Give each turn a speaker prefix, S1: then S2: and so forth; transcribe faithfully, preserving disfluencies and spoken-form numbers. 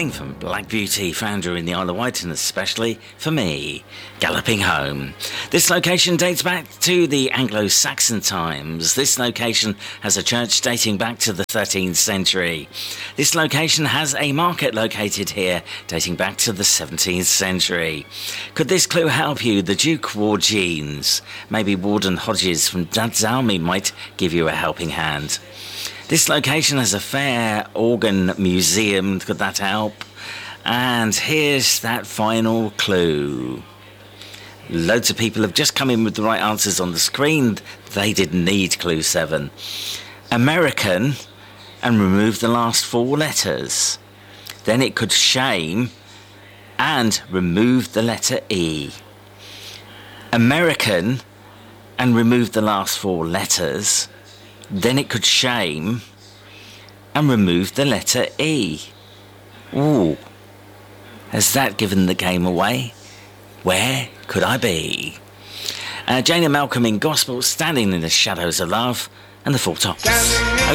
S1: Nothing from Black Beauty, found her in the Isle of Wight, and especially for me, Galloping Home. This location dates back to the Anglo-Saxon times. This location has a church dating back to the thirteenth century. This location has a market located here dating back to the seventeenth century. Could this clue help you? The Duke wore jeans. Maybe Warden Hodges from Dad's Army might give you a helping hand. This location has a fair organ museum. Could that help? And here's that final clue. Loads of people have just come in with the right answers on the screen. They didn't need clue seven. American, and remove the last four letters. Then it could shame and remove the letter E. American, and remove the last four letters. Then it could shame and remove the letter E. Ooh. Has that given the game away? Where could I be? Uh, Jane and Malcolm in Gospel, Standing in the Shadows of Love, and the Full Tops.